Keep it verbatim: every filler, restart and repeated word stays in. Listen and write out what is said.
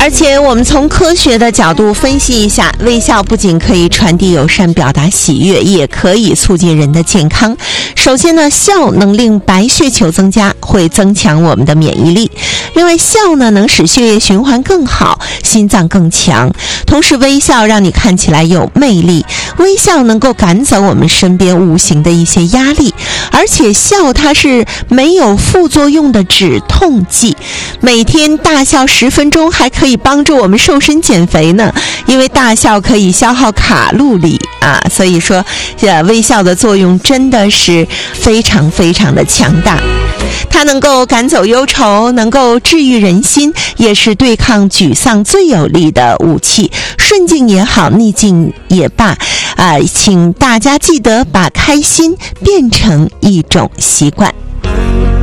而且我们从科学的角度分析一下，微笑不仅可以传递友善、表达喜悦，也可以促进人的健康。首先呢，笑能令白血球增加，会增强我们的免疫力。另外，笑呢能使血液循环更好，心脏更强。同时，微笑让你看起来有魅力，微笑能够赶走我们身边无形的一些压力。而且笑它是没有副作用的止痛剂，每天大笑十分钟还可以帮助我们瘦身减肥呢。因为大笑可以消耗卡路里啊，所以说呃，微笑的作用真的是非常非常的强大。它能够赶走忧愁，能够治愈人心，也是对抗沮丧最有力的武器。顺境也好，逆境也罢啊、呃，请大家记得把开心变成一种习惯。